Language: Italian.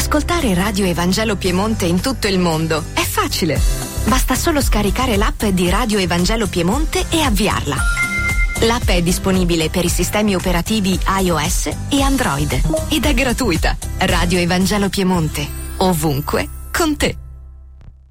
Ascoltare Radio Evangelo Piemonte in tutto il mondo è facile. Basta solo scaricare l'app di Radio Evangelo Piemonte e avviarla. L'app è disponibile per i sistemi operativi iOS e Android ed è gratuita. Radio Evangelo Piemonte, ovunque con te.